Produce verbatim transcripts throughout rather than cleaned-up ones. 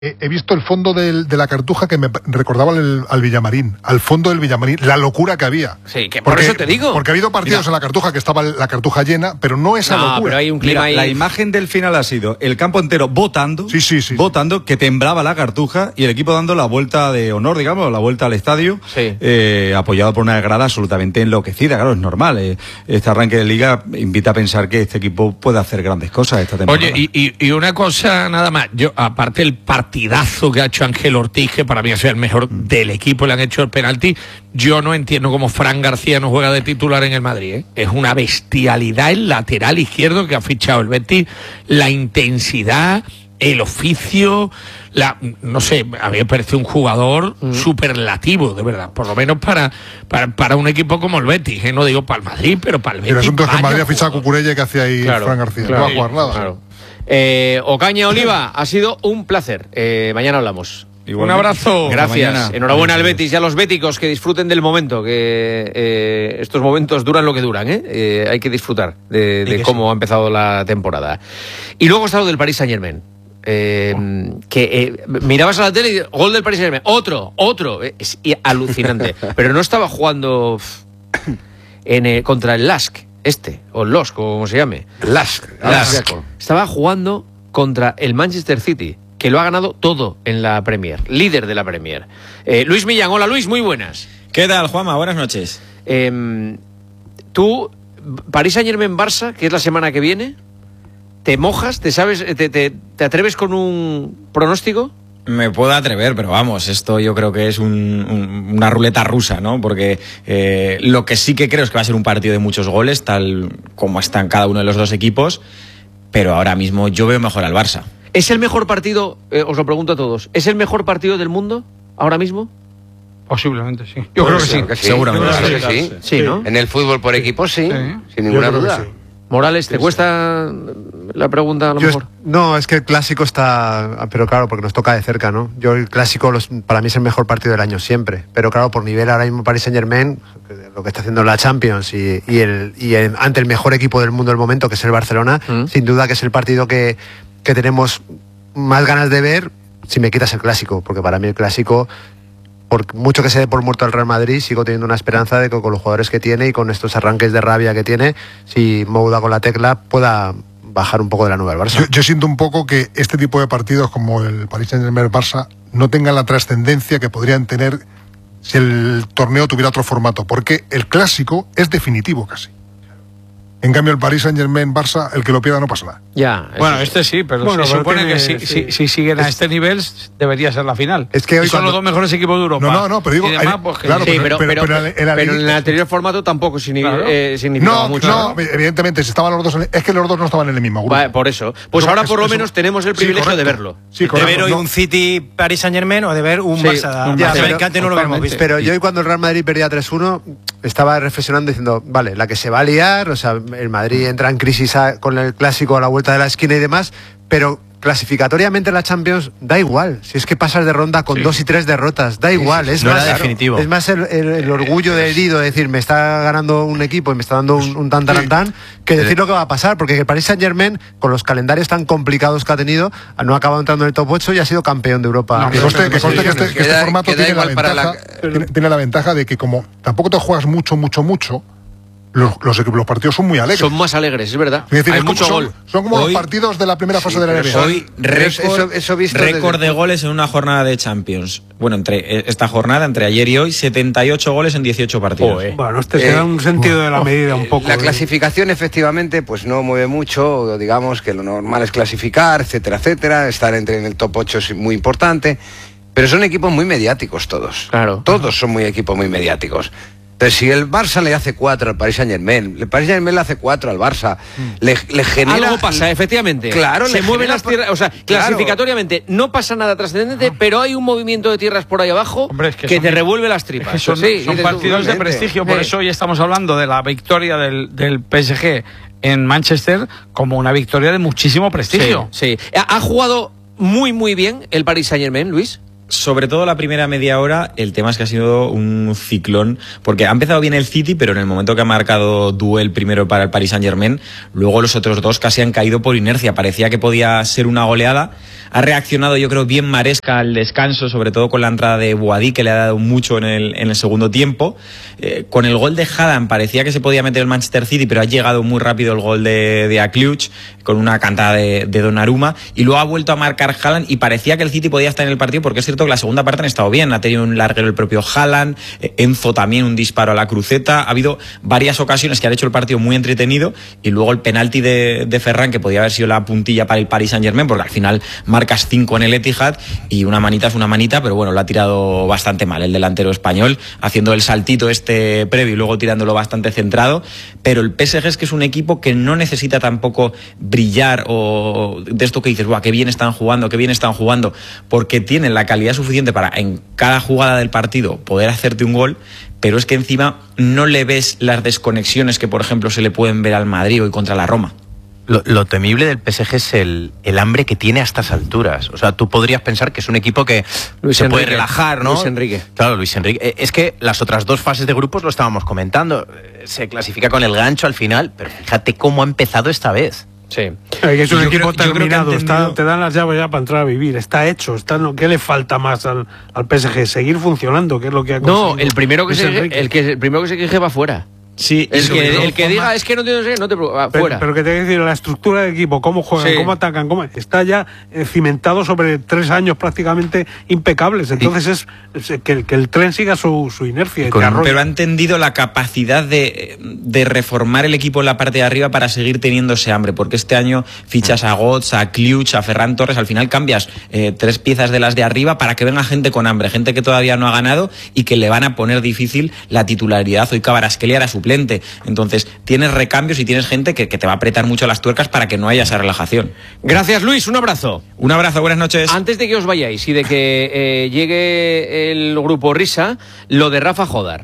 He, he visto el fondo del, de la Cartuja que me recordaba al, al Villamarín, al fondo del Villamarín, la locura que había. Sí, que porque, por eso te digo. Porque ha habido partidos Mira. en la Cartuja que estaba la Cartuja llena, pero no esa no, locura. Pero hay un clima Mira, ahí. la imagen del final ha sido el campo entero votando, sí, sí, sí, votando, que temblaba la Cartuja y el equipo dando la vuelta de honor, digamos, la vuelta al estadio, sí. eh, apoyado por una grada absolutamente enloquecida. Claro, es normal. Eh, este arranque de liga invita a pensar que este equipo puede hacer grandes cosas esta temporada. Oye, y, y, y una cosa nada más, yo aparte el partidazo que ha hecho Ángel Ortiz, que para mí ha sido el mejor del equipo, le han hecho el penalti, yo no entiendo cómo Fran García no juega de titular en el Madrid, ¿eh? Es una bestialidad el lateral izquierdo que ha fichado el Betis, la intensidad, el oficio, la, no sé, a mí me parece un jugador mm. superlativo, de verdad, por lo menos para, para, para un equipo como el Betis, ¿eh? No digo para el Madrid, pero para el Betis. El asunto es que el Madrid ha fichado a jugador. Cucurella, que hacía ahí Claro, Fran García, claro, no va a jugar nada. Claro. Eh, Ocaña Oliva, ha sido un placer. Eh, mañana hablamos. Un abrazo. Gracias. Mañana. Enhorabuena al Betis y a los béticos, que disfruten del momento, que eh, estos momentos duran lo que duran, ¿eh? Eh, hay que disfrutar de, de cómo sí. ha empezado la temporada. Y luego está lo del Paris Saint-Germain. Eh, oh. Que eh, mirabas a la tele y gol del Paris Saint-Germain, otro, otro, eh, es alucinante. Pero no estaba jugando en el, contra el Lask, este, o el Losk, o como se llame. Lask. Lask. Estaba jugando contra el Manchester City, que lo ha ganado todo en la Premier, líder de la Premier. Eh, Luis Millán, hola Luis, muy buenas. ¿Qué tal, Juanma? Buenas noches. Eh, tú, Paris Saint-Germain-Barça, que es la semana que viene, ¿te mojas? ¿Te sabes? Te, te, ¿Te atreves con un pronóstico? Me puedo atrever, pero vamos, esto yo creo que es un, un, una ruleta rusa, ¿no? Porque eh, lo que sí que creo es que va a ser un partido de muchos goles, tal como están cada uno de los dos equipos, pero ahora mismo yo veo mejor al Barça. ¿Es el mejor partido, eh, os lo pregunto a todos, ¿es el mejor partido del mundo ahora mismo? Posiblemente sí. Yo creo que sí. que sí. Seguramente. Yo creo que sí. Sí, sí, ¿no? En el fútbol por equipos sí, sí. sin ninguna duda. Sí. Morales, ¿te sí, cuesta la pregunta a lo Yo mejor? Es, no, es que el clásico está... Pero claro, porque nos toca de cerca, ¿no? Yo el clásico los, para mí es el mejor partido del año siempre. Pero claro, por nivel ahora mismo Paris Saint-Germain, lo que está haciendo la Champions y, y, el, y el, ante el mejor equipo del mundo del momento, que es el Barcelona, ¿Mm? sin duda que es el partido que, que tenemos más ganas de ver si me quitas el clásico. Porque para mí el clásico... Por mucho que se dé por muerto el Real Madrid, sigo teniendo una esperanza de que con los jugadores que tiene y con estos arranques de rabia que tiene, si Mou da con la tecla, pueda bajar un poco de la nube al Barça. Yo, yo siento un poco que este tipo de partidos como el Paris Saint-Germain-Barça no tengan la trascendencia que podrían tener si el torneo tuviera otro formato, porque el clásico es definitivo casi. En cambio, el Paris Saint-Germain-Barça, el que lo pierda no pasa nada. Ya. Bueno, este sí, pero bueno, se supone tiene, que si, sí. si, si siguen a este nivel, debería ser la final. Es que hoy y son cuando... los dos mejores equipos de Europa. No, no, no, pero digo... Demás, hay, pues, claro, sí, pero, pero, pero, pero, pero, pero, pero en el anterior formato tampoco significa, claro. eh, significaba no, mucho. No, ¿no? Evidentemente, si estaban los dos... En el, es que los dos no estaban en el mismo grupo. Vale, por eso. Pues eso, ahora eso, por lo eso, menos eso, tenemos el privilegio sí, de verlo. Sí, de ver hoy no. un City Paris Saint-Germain o de ver un sí, Barça. Ya, pero, que antes no lo habíamos visto. Pero yo hoy cuando el Real Madrid perdía tres uno, estaba reflexionando diciendo, vale, la que se va a liar, o sea, el Madrid entra en crisis a, con el clásico a la vuelta de la esquina y demás, pero clasificatoriamente la Champions da igual, si es que pasas de ronda con sí. dos y tres derrotas, da igual, es no más, era definitivo. Es más el, el, el orgullo de herido de decir, me está ganando un equipo y me está dando un, un tan tan tan, que decir lo que va a pasar, porque el Paris Saint-Germain, con los calendarios tan complicados que ha tenido, no ha acabado entrando en el top ocho y ha sido campeón de Europa. No, que conste que, que, este, que este formato tiene la, ventaja, la... Tiene, tiene la ventaja de que como tampoco te juegas mucho, mucho, mucho, Los, los, los partidos son muy alegres. Son más alegres, es verdad. Es decir, Hay es mucho son, gol. Son como hoy, los partidos de la primera fase sí, de la N B A. Hoy récord, eso, eso récord de goles en una jornada de Champions. Bueno, entre esta jornada, entre ayer y hoy, setenta y ocho goles en dieciocho partidos. Oh, eh. Bueno, este se da un sentido eh, de la medida un poco. La eh. clasificación efectivamente pues no mueve mucho, digamos que lo normal es clasificar, etcétera, etcétera. Estar entre en el top ocho es muy importante. Pero son equipos muy mediáticos todos. Claro. Todos son muy equipos muy mediáticos. Entonces, si el Barça le hace cuatro al Paris Saint-Germain, el Paris Saint-Germain le hace cuatro al Barça, mm. le, le genera... Algo pasa, efectivamente. Claro, se mueven genera... las tierras, o sea, claro. clasificatoriamente no pasa nada trascendente, no. pero hay un movimiento de tierras por ahí abajo Hombre, es que, que son, te revuelve las tripas. Es que son, sí, son partidos de prestigio, por sí. eso hoy estamos hablando de la victoria del, del P S G en Manchester como una victoria de muchísimo prestigio. Sí, sí. ¿Ha, ha jugado muy, muy bien el Paris Saint-Germain, Luis? sobre todo la primera media hora, el tema es que ha sido un ciclón, porque ha empezado bien el City, pero en el momento que ha marcado Duel primero para el Paris Saint-Germain, luego los otros dos casi han caído por inercia. Parecía que podía ser una goleada. Ha reaccionado, yo creo, bien Maresca al descanso, sobre todo con la entrada de Boadí, que le ha dado mucho en el, en el segundo tiempo. Eh, con el gol de Haaland parecía que se podía meter el Manchester City, pero ha llegado muy rápido el gol de, de Akliuch, con una cantada de, de Donnarumma, y luego ha vuelto a marcar Haaland, y parecía que el City podía estar en el partido, porque es cierto que la segunda parte han estado bien. Ha tenido un larguero el propio Haaland, eh, Enzo también un disparo a la cruceta. Ha habido varias ocasiones que han hecho el partido muy entretenido, y luego el penalti de, de Ferran, que podía haber sido la puntilla para el Paris Saint-Germain, porque al final marcas cinco en el Etihad, y una manita es una manita, pero bueno, lo ha tirado bastante mal el delantero español, haciendo el saltito este previo y luego tirándolo bastante centrado. Pero el P S G es que es un equipo que no necesita tampoco brillar, o de esto que dices, guau, qué bien están jugando, qué bien están jugando, porque tienen la calidad suficiente para en cada jugada del partido poder hacerte un gol, pero es que encima no le ves las desconexiones que, por ejemplo, se le pueden ver al Madrid hoy contra la Roma. Lo, lo temible del P S G es el, el hambre que tiene a estas alturas. O sea, tú podrías pensar que es un equipo que Luis se Enrique, puede relajar, ¿no? Luis Enrique. Claro, Luis Enrique. Es que las otras dos fases de grupos lo estábamos comentando. Se clasifica con el gancho al final, pero fíjate cómo ha empezado esta vez. Sí. Es un Yo equipo creo- yo creo que terminado, ha está- entendido- te dan las llaves ya para entrar a vivir, está hecho, está, no, ¿qué le falta más al, al P S G? Seguir funcionando, que es lo que ha No, conseguido el primero que Luis se Enrique. el que el primero que se queje va fuera. Sí, El sobre que, todo el que forma- diga es que no tiene no te preocupes, va, Pero, fuera. pero que te voy a decir, la estructura del equipo, cómo juegan, Sí. cómo atacan, cómo está ya eh, cimentado sobre tres años prácticamente impecables. Entonces es, es que, que el tren siga su, su inercia. y Con- te arrolle. Pero ha entendido la capacidad de, de reformar el equipo en la parte de arriba para seguir teniendo ese hambre, porque este año fichas a Götze, a Kliuch, a Ferran Torres, al final cambias eh, tres piezas de las de arriba para que venga gente con hambre, gente que todavía no ha ganado y que le van a poner difícil la titularidad. Hoy Kvaratskhelia era suplente, entonces tienes recambios y tienes gente que, que te va a apretar mucho las tuercas para que no haya esa relajación. Gracias, Luis, un abrazo. Un abrazo, buenas noches. Antes de que os vayáis y de que eh, llegue el grupo Risa, lo de Rafa Jodar.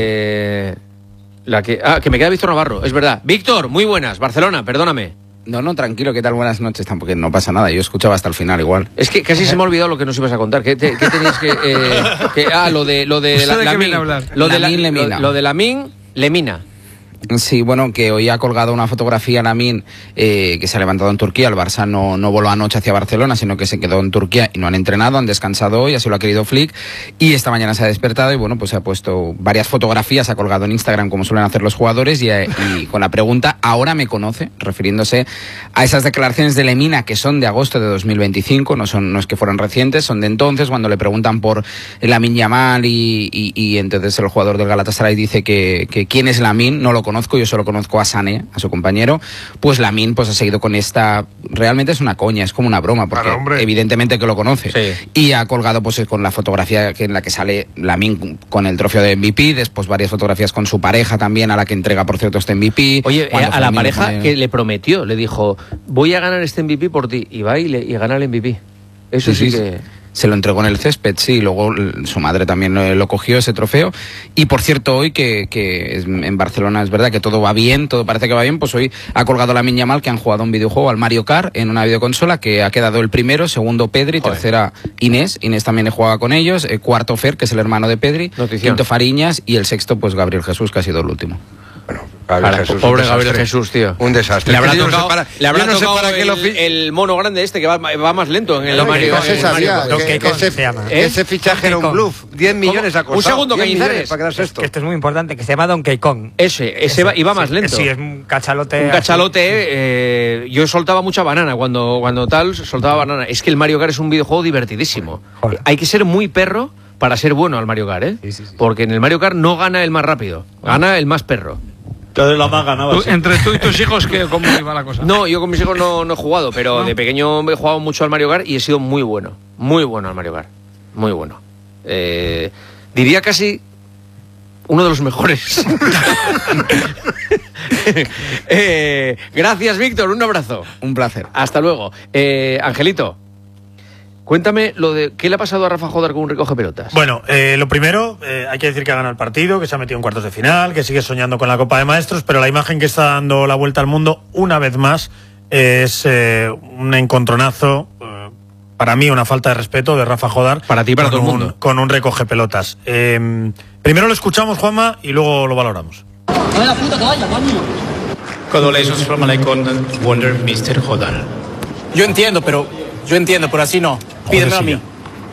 Eh, la que, ah, que me queda Víctor Navarro, es verdad. Víctor, muy buenas, Barcelona, perdóname. No, no, tranquilo, ¿qué tal? Buenas noches, tampoco no pasa nada, yo escuchaba hasta el final igual. Es que casi se me ha olvidado lo que nos ibas a contar. ¿Qué, te- qué tenías que, eh, que- ah, lo de lo de ¿Usted la, de qué Lamin. viene a hablar? Lo de la, Lamin Lemina. lo, lo de Lamin Lemina. Sí, bueno, que hoy ha colgado una fotografía Lamin eh, que se ha levantado en Turquía. El Barça no, no voló anoche hacia Barcelona, sino que se quedó en Turquía y no han entrenado, han descansado hoy, así lo ha querido Flick. Y esta mañana se ha despertado y bueno, pues se ha puesto varias fotografías, ha colgado en Instagram como suelen hacer los jugadores y, eh, y con la pregunta, ¿ahora me conoce? Refiriéndose a esas declaraciones de Lemina que son de agosto de dos mil veinticinco, no, son, no es que fueran recientes, son de entonces, cuando le preguntan por Lamine Yamal y, y, y entonces el jugador del Galatasaray dice que, que quién es Lamine, no lo conozco, yo solo conozco a Sané, a su compañero. Pues Lamine pues ha seguido con esta, realmente es una coña, es como una broma, porque Claro, evidentemente que lo conoce. Sí. Y ha colgado pues con la fotografía que en la que sale Lamine con el trofeo de M V P, después varias fotografías con su pareja también, a la que entrega por cierto este M V P. Oye, eh, Cuando a la Firmino pareja pone- que le prometió, le dijo, voy a ganar este M V P por ti. Y va y, le, y gana el M V P. Eso sí, Sí, sí, que... se lo entregó en el césped, sí, luego l- su madre también lo, lo cogió ese trofeo. Y por cierto, hoy que, que es- en Barcelona es verdad que todo va bien, todo parece que va bien, pues hoy ha colgado Lamine Yamal que han jugado un videojuego al Mario Kart en una videoconsola, que ha quedado el primero, segundo Pedri, Joder. tercera Inés, Inés también juega con ellos, eh, cuarto Fer, que es el hermano de Pedri, Notición. quinto Fariñas y el sexto pues Gabriel Jesús, que ha sido el último. Gabriel Para- Jesús, pobre un Gabriel desastre. Jesús, tío. Un desastre. Le habrá Es que yo no sé tocado, para- le habrá yo no sé tocado para qué el, lo fi- el mono grande este que va, va más lento en el Oye, Mario. no se en el Mario sabía Kart. que, que ese, se llama. que ¿Eh? ese fichaje era un Donkey Kong. bluff. diez millones ha costado. Un segundo, diez Cañizares. millones para quedarse esto. Que esto es muy importante, que se llama Donkey Kong. Ese, ese va, iba más Sí, lento. Sí, es un cachalote. Un cachalote, eh, yo soltaba mucha banana cuando, cuando tal, soltaba banana. Es que el Mario Kart es un videojuego divertidísimo. Joder. Hay que ser muy perro para ser bueno al Mario Kart, ¿eh? Sí, sí, sí. Porque en el Mario Kart no gana el más rápido, gana el más perro. Entonces la más ganaba. Tú- entre tú y tus hijos, ¿qué, ¿cómo iba la cosa? No, yo con mis hijos no, no he jugado, pero de pequeño he jugado mucho al Mario Kart y he sido muy bueno, muy bueno al Mario Kart, muy bueno. Eh, diría casi uno de los mejores. Eh, gracias, Víctor, un abrazo. Un placer. Hasta luego. Eh, Angelito, cuéntame lo de qué le ha pasado a Rafa Jodar con un recoge pelotas. Bueno, eh, lo primero, eh, hay que decir que ha ganado el partido, que se ha metido en cuartos de final, que sigue soñando con la Copa de Maestros, pero la imagen que está dando la vuelta al mundo una vez más es eh, un encontronazo eh, para mí una falta de respeto de Rafa Jodar. Para ti, para todo el un, mundo. Con un recoge pelotas. Eh, primero lo escuchamos, Juanma, y luego lo valoramos. Congratulations from Alaikon Wonder, mister Jodar. Yo entiendo, pero yo entiendo, pero así no. Pídemelo a mí.